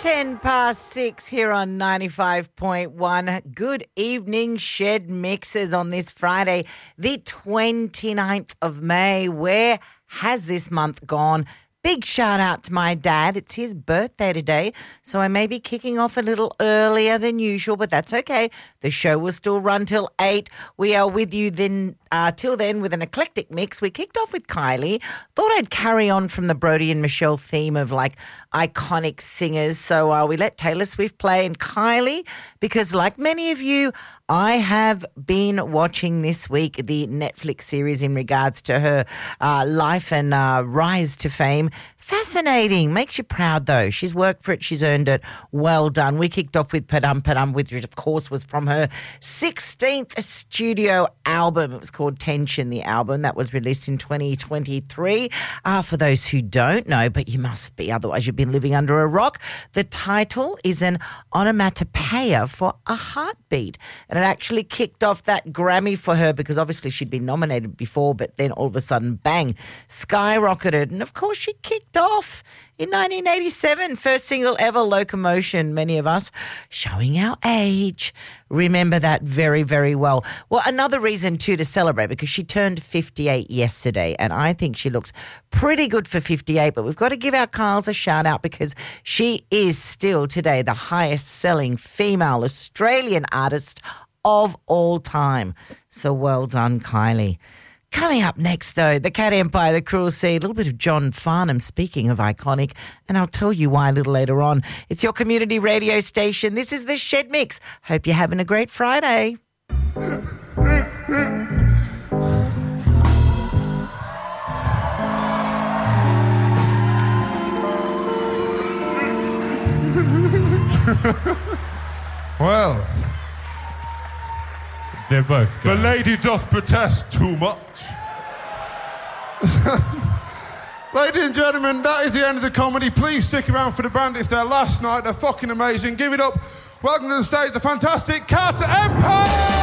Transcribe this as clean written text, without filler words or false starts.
6 here on 95.1. Good evening, Shed Mixers on this Friday, the 29th of May. Where has this month gone? Big shout out to my dad. It's his birthday today, so I may be kicking off a little earlier than usual, but that's okay. The show will still run till 8. We are with you then till then with an eclectic mix. We kicked off with Kylie. Thought I'd carry on from the Brody and Michelle theme of like iconic singers. So we let Taylor Swift play and Kylie, because like many of you, I have been watching this week the Netflix series in regards to her life and rise to fame. Fascinating. Makes you proud, though. She's worked for it. She's earned it. Well done. We kicked off with Padam Padam, which, of course, was from her 16th studio album. It was called Tension, the album. That was released in 2023. For those who don't know, but you must be, otherwise you've been living under a rock, the title is an onomatopoeia for a heartbeat. And it actually kicked off that Grammy for her because obviously she'd been nominated before, but then all of a sudden, bang, skyrocketed. And, of course, she kicked off in 1987, first single ever, Locomotion. Many of us showing our age remember that very, very well. Well, another reason too to celebrate, because she turned 58 yesterday, and I think she looks pretty good for 58, but we've got to give our Carls a shout out because she is still today the highest selling female Australian artist of all time. So well done, Kylie. Coming up next, though, the Cat Empire, the Cruel Sea, a little bit of John Farnham, speaking of iconic, and I'll tell you why a little later on. It's your community radio station. This is the Shed Mix. Hope you're having a great Friday. Well, they're both the good. lady doth protest too much. Ladies and gentlemen, that is the end of the comedy. Please stick around for the band. It's their last night. They're fucking amazing. Give it up. Welcome to the stage, the fantastic Cat Empire!